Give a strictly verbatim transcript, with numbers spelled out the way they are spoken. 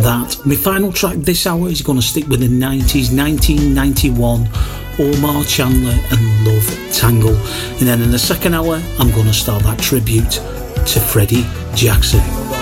that. My final track this hour is going to stick with the nineties, nineteen ninety-one, Omar Chandler and Love Tangle. And then in the second hour, I'm going to start that tribute to Freddie Jackson.